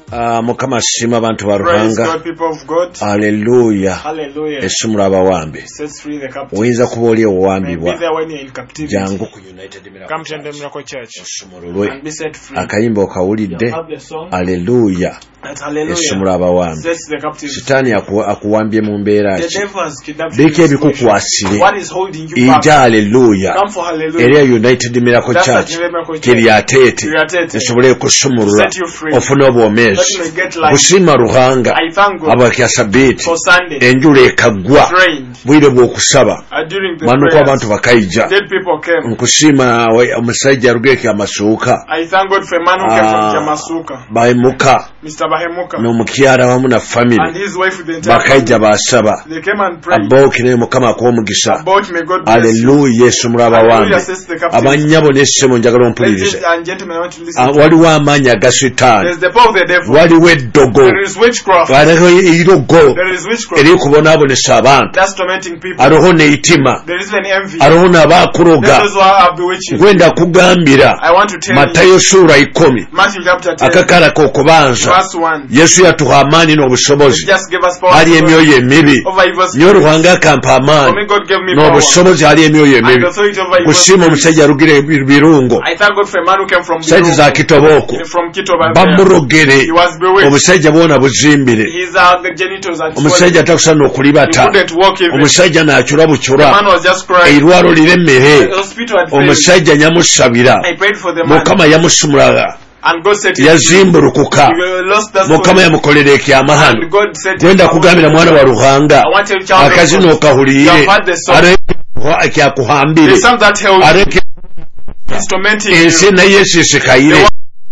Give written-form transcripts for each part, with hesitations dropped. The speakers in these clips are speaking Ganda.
Mukama shima abantu Praise baruhanga. God, people of God. Hallelujah. Hallelujah. Esumula abawambe. Sets free the captives. Oyinza kuba oli May be owambibwa. there when you're in captivity. Jangu ku United Miracle Come to the Church. Miracle Church Osumululwe. and be set free. Akayimba You okawulidde. have the song. Hallelujah. That's hallelujah. Esumula abawambe. Sets the captives. Sitaani akuwambye mu mbeera The ki? devil has kidnapped you. Biki ebikukwasire? What is holding you back? Ija hallelujah. Come for hallelujah. Eri United Miracle That's Church. the Miracle Church. Kiryateete. Kiryateete. Esobole kusumulula. Set you free. Ofune obwomeezi. Let me get life. Busiima Ruhanga. I thank God Abakya Sabiiti. for Sunday. Enjula ekagwa. Rained. Bwire bw'okusaba. During the Manuka abantu prayers. bakayija. Dead people came. Nkusiima omusajja Rugeki Amasuuka. I thank God for a man who came from Jamasuka. Bahemuka Mr. Bahemuka. n'omukyala wamu na family. And his wife with the entire Bakayija family. basaba. They came and prayed. Abookire Mukama akw'omugisa. About may God bless you. Hallelujah. Esumula abawambe. Hallelujah, says the captives. Abannyabo n'essemo njagala Ladies ompulirize. and gentlemen, I want to listen. Waliwo amaanyi aga Sitaani. There's the power of the devil. Waliwo eddogo. There is witchcraft. Waliwo eirogo. There is witchcraft. Eri kubonaabonesa abantu. That's tormenting people. Aliwo n'eitima. There is an envy. Aliwo n'abaakuroga. Those who are bewitching. Gwenda kugambira. I want to tell Matayo you. ssuula 10. Matthew chapter 10. Akakala k'okubanza. Verse 1. Yesu yatuha amaanyi n'obusobozi. Just give us power. Ali emyoyo emibi. Over evil Nyo spirits. Ruhanga akampa For amaanyi. me, God gave me power. N'obusobozi ali emyoyo And emibi. authority over evil Kusiima spirits. omusajja arugira birungo. I thank God for a man who came from Saizi za Kitobooko. From Kitobo. Bamurogere. He was bewitched. Omusajja bwona buzimbire. His genitals are Omusajja takusaana He okulibata. couldn't walk even. Omusajja n'acura The bucura. man was just crying. Eirwalo liremmere. The hospital had failed. Omusajja nyamusabira. I prayed for the man. Mukama yamusumulaga. And God said, Yazimbulukuka. you lost that Mukama yamukolera ekyamahano. And God said, Gwenda kugambira mwana wa Ruhanga. I want to tell you, Akazino okahulire. You have heard the song. Areke kyakuhambire. The song that held Areke is tormenting ensi you. naye esisikaire.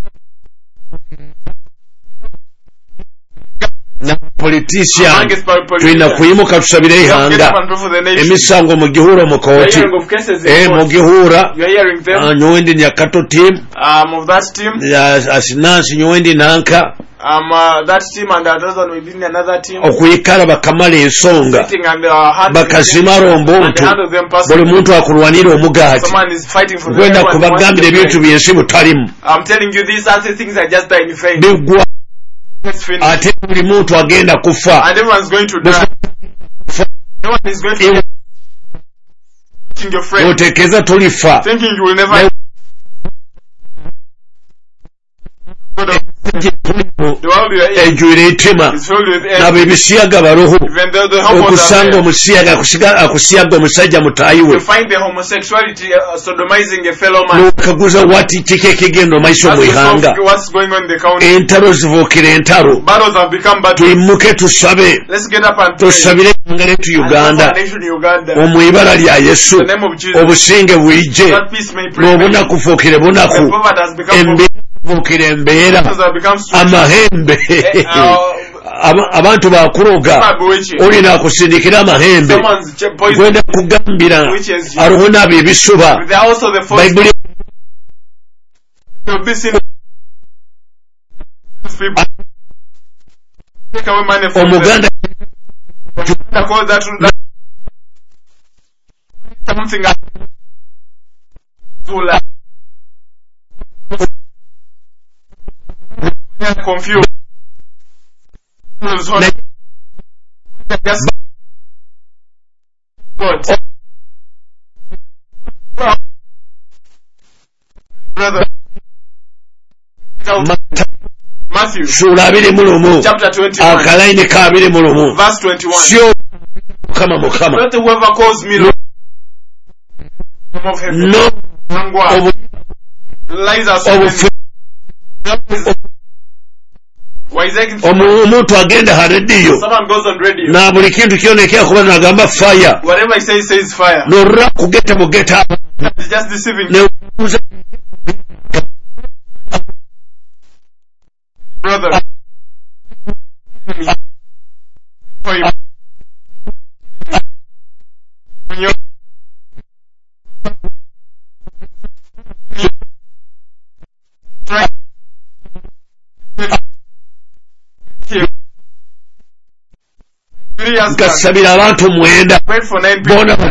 Na politician Amongst politicians. tulina kuyimuka tusabire Get ihanga. up and pray for the nation. Emisango mu Gihuro mu The kooti. hearing of cases in Mu court. Gihura. You are hearing them. Nyowendi Nyakato team. Of that team. Asinansi Nyowendi Nanka. That team and another one within another team. Okuyikala bakamala ensonga. Sitting and hand Bakazima lombo and ntu. hand of them Buli personally. muntu akulwanira omugaati. Someone is fighting for Gwenda them. kubagambira ebintu byensi butalimu. I'm telling you, these are the things I just die in faith. Bigwa It's finished. ate buli muntu agenda kufa. And everyone's going to die. No one is going to die. Thinking your friend. Otekeeza tulifa. Thinking you will never. The world you are in Ejwire etima. is filled with Nabo envy. ebisiyaga baroho. Even though the hope was Okusanga there, omusiyaga akusiyaga omusajja mutaayi we. you find the homosexuality sodomizing a fellow man. N'okaguza wati kiki ekigenda omaiso mu ihanga. What's going on in the county? Entalo zivuukira entalo. Battles have become battles. Tuyimuke tusabe. Let's get up and pray. Tusabire eggwanga ly'etu And Uganda. for the nation Uganda. Mu ibala lya Yesu. In the name of Jesus. Obusinge buyije. That peace may prevail. N'obunaku fuukire The bunaku. poverty has become Embeera fuukire embeera. battles have become Amahembe. Abantu bakuroga. Olina akusindikira amahembe. someone's poison. Gwenda kugambira. Aliwo n'abo ebisuba. They are also the false Bayibuli of this people. Take away money from Omuganda them. Call that something confused. Just brother Matthew ssuula 21 chapter 21 akalayini ka 21 verse 21. sio Mukama Let whoever calls me Lord of heaven. no Mangwa. Lies are so obufu many. Why is that? omuntu agenda ha rediyo Someone goes on radio. na buli kintu kyonekera kuba nagamba fire Whatever he says fire. n'orra kugeta bugeta He's just deceiving. nebuuza Brother. For you. When you're trying gasabira abantu 9 prayed for 9 people. bona